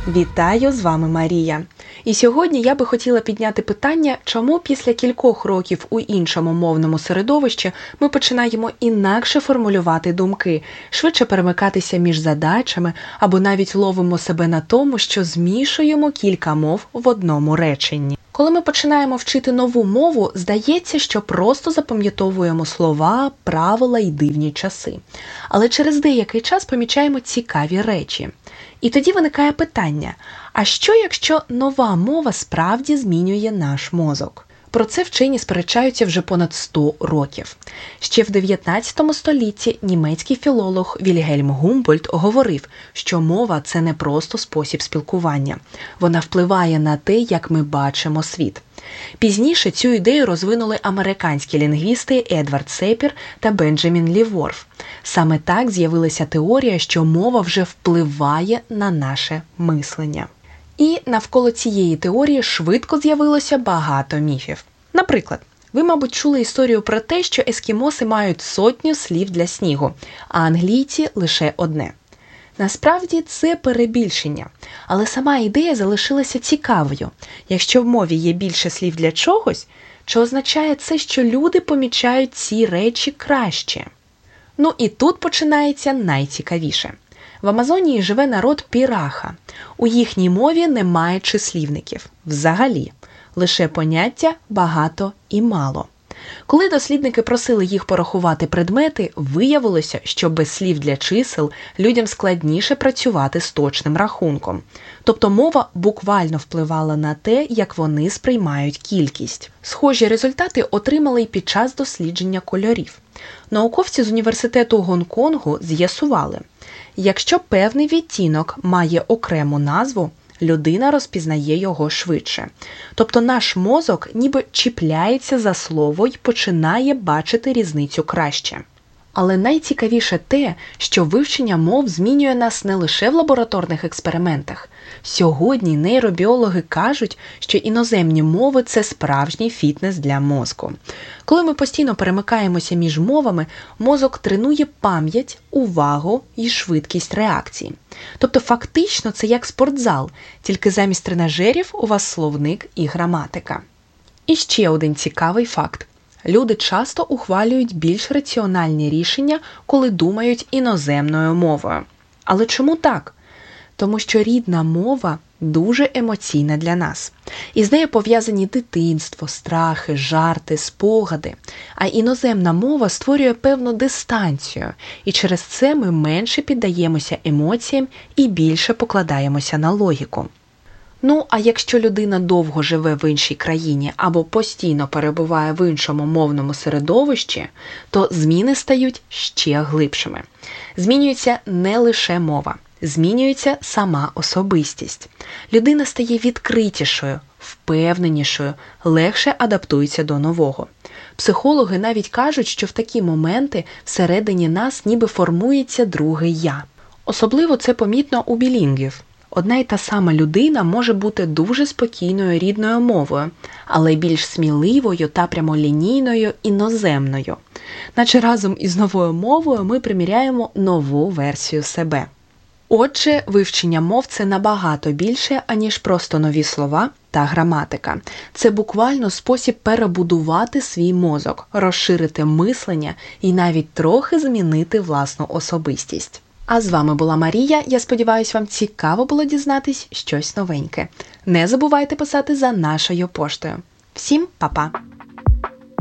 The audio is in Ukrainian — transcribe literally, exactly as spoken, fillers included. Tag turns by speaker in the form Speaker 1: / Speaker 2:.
Speaker 1: Вітаю, з вами Марія. І сьогодні я би хотіла підняти питання, чому після кількох років у іншому мовному середовищі ми починаємо інакше формулювати думки, швидше перемикатися між задачами або навіть ловимо себе на тому, що змішуємо кілька мов в одному реченні. Коли ми починаємо вчити нову мову, здається, що просто запам'ятовуємо слова, правила і дивні часи. Але через деякий час помічаємо цікаві речі. І тоді виникає питання, а що якщо нова мова справді змінює наш мозок? Про це вчені сперечаються вже понад сто років. Ще в дев'ятнадцятому столітті німецький філолог Вільгельм Гумбольдт говорив, що мова – це не просто спосіб спілкування. Вона впливає на те, як ми бачимо світ. Пізніше цю ідею розвинули американські лінгвісти Едвард Сепір та Бенджамін Ліворф. Саме так з'явилася теорія, що мова вже впливає на наше мислення. І навколо цієї теорії швидко з'явилося багато міфів. Наприклад, ви, мабуть, чули історію про те, що ескімоси мають сотню слів для снігу, а англійці – лише одне. Насправді це перебільшення, але сама ідея залишилася цікавою. Якщо в мові є більше слів для чогось, чи означає це, що люди помічають ці речі краще? Ну і тут починається найцікавіше. В Амазонії живе народ піраха. У їхній мові немає числівників. Взагалі. Лише поняття «багато» і «мало». Коли дослідники просили їх порахувати предмети, виявилося, що без слів для чисел людям складніше працювати з точним рахунком. Тобто мова буквально впливала на те, як вони сприймають кількість. Схожі результати отримали й під час дослідження кольорів. Науковці з університету Гонконгу з'ясували, якщо певний відтінок має окрему назву, людина розпізнає його швидше. Тобто наш мозок ніби чіпляється за слово й починає бачити різницю краще. Але найцікавіше те, що вивчення мов змінює нас не лише в лабораторних експериментах. Сьогодні нейробіологи кажуть, що іноземні мови – це справжній фітнес для мозку. Коли ми постійно перемикаємося між мовами, мозок тренує пам'ять, увагу і швидкість реакції. Тобто фактично це як спортзал, тільки замість тренажерів у вас словник і граматика. І ще один цікавий факт. Люди часто ухвалюють більш раціональні рішення, коли думають іноземною мовою. Але чому так? Тому що рідна мова дуже емоційна для нас. І з нею пов'язані дитинство, страхи, жарти, спогади. А іноземна мова створює певну дистанцію. І через це ми менше піддаємося емоціям і більше покладаємося на логіку. Ну, а якщо людина довго живе в іншій країні або постійно перебуває в іншому мовному середовищі, то зміни стають ще глибшими. Змінюється не лише мова, змінюється сама особистість. Людина стає відкритішою, впевненішою, легше адаптується до нового. Психологи навіть кажуть, що в такі моменти всередині нас ніби формується друге «я». Особливо це помітно у білінгвів. Одна й та сама людина може бути дуже спокійною рідною мовою, але більш сміливою та прямолінійною іноземною. Наче разом із новою мовою ми приміряємо нову версію себе. Отже, вивчення мов – це набагато більше, аніж просто нові слова та граматика. Це буквально спосіб перебудувати свій мозок, розширити мислення і навіть трохи змінити власну особистість. А з вами була Марія. Я сподіваюся, вам цікаво було дізнатись щось новеньке. Не забувайте писати за нашою поштою. Всім па-па!